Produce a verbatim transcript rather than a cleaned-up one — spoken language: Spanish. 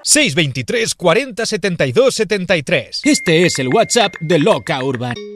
seis dos tres, cuarenta, setenta y dos, setenta y tres. Este es el WhatsApp de Loca Urban.